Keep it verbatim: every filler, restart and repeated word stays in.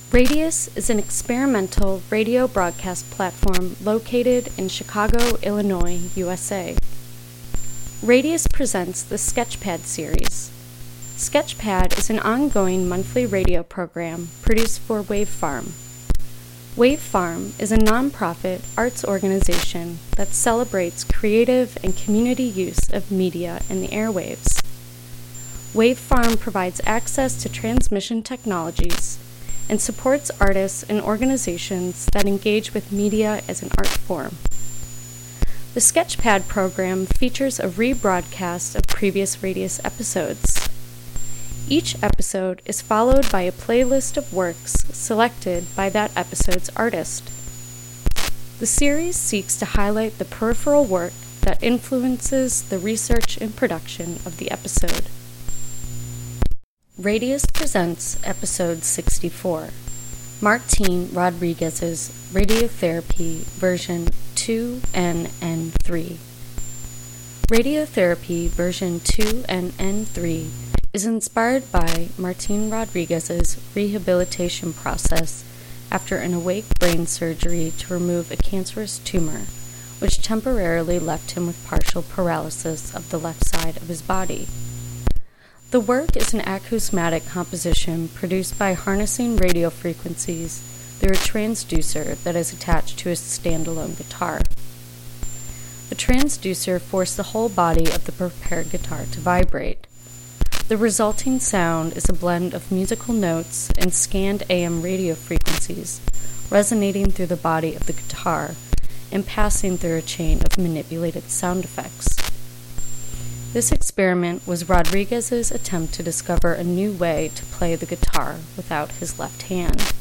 Radius is an experimental radio broadcast platform located in Chicago, Illinois, U S A. Radius presents the Sketchpad series. Sketchpad is an ongoing monthly radio program produced for Wave Farm. Wave Farm is a nonprofit arts organization that celebrates creative and community use of media in the airwaves. Wave Farm provides access to transmission technologies and supports artists and organizations that engage with media as an art form. The Sketchpad program features a rebroadcast of previous Radius episodes. Each episode is followed by a playlist of works selected by that episode's artist. The series seeks to highlight the peripheral work that influences the research and production of the episode. Radius presents episode sixty-four, Martine Rodriguez's Radiotherapy version two N N three. Radiotherapy version two N N three is inspired by Martine Rodriguez's rehabilitation process after an awake brain surgery to remove a cancerous tumor, which temporarily left him with partial paralysis of the left side of his body. The work is an acousmatic composition produced by harnessing radio frequencies through a transducer that is attached to a standalone guitar. The transducer forced the whole body of the prepared guitar to vibrate. The resulting sound is a blend of musical notes and scanned A M radio frequencies resonating through the body of the guitar and passing through a chain of manipulated sound effects. This experiment was Rodriguez's attempt to discover a new way to play the guitar without his left hand.